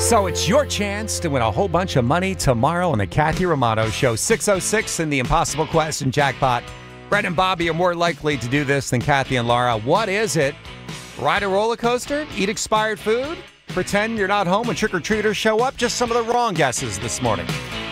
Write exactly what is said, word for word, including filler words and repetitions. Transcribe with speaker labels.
Speaker 1: So it's your chance to win a whole bunch of money tomorrow on the Kathy Romano Show. six oh six in the Impossible Question jackpot. Brett and Bobby are more likely to do this than Kathy and Laura. What is it? Ride a roller coaster? Eat expired food? Pretend you're not home when trick-or-treaters show up? Just some of the wrong guesses this morning.